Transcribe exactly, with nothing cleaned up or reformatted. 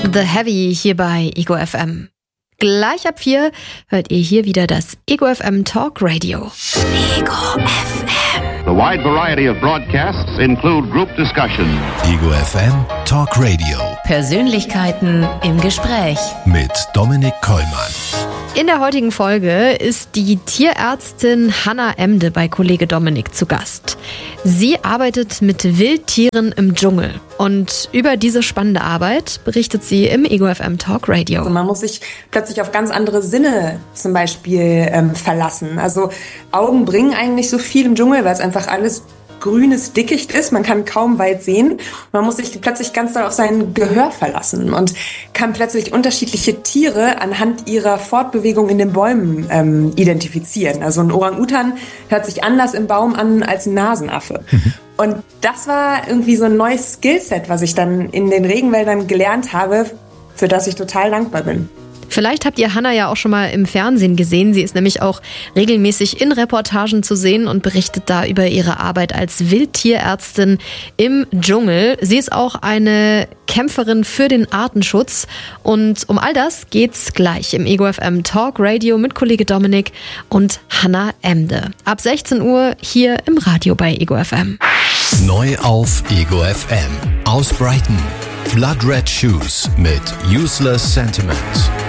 The Heavy hier bei Ego F M. Gleich ab vier hört ihr hier wieder das Ego F M Talk Radio. Ego F M. The wide variety of broadcasts include group discussion. Ego F M Talk Radio. Persönlichkeiten im Gespräch. Mit Dominik Kollmann. In der heutigen Folge ist die Tierärztin Hannah Emde bei Kollege Dominik zu Gast. Sie arbeitet mit Wildtieren im Dschungel und über diese spannende Arbeit berichtet sie im Ego F M Talk Radio. Also man muss sich plötzlich auf ganz andere Sinne zum Beispiel ähm, verlassen. Also Augen bringen eigentlich so viel im Dschungel, weil es einfach alles grünes Dickicht ist, man kann kaum weit sehen. Man muss sich plötzlich ganz doll auf sein Gehör verlassen und kann plötzlich unterschiedliche Tiere anhand ihrer Fortbewegung in den Bäumen ähm, identifizieren. Also ein Orang-Utan hört sich anders im Baum an als ein Nasenaffe. Mhm. Und das war irgendwie so ein neues Skillset, was ich dann in den Regenwäldern gelernt habe, für das ich total dankbar bin. Vielleicht habt ihr Hannah ja auch schon mal im Fernsehen gesehen. Sie ist nämlich auch regelmäßig in Reportagen zu sehen und berichtet da über ihre Arbeit als Wildtierärztin im Dschungel. Sie ist auch eine Kämpferin für den Artenschutz. Und um all das geht's gleich im Ego F M Talk Radio mit Kollege Dominik und Hannah Emde. Ab sechzehn Uhr hier im Radio bei Ego F M. Neu auf Ego F M. Aus Brighton. Blood Red Shoes mit Useless Sentiment.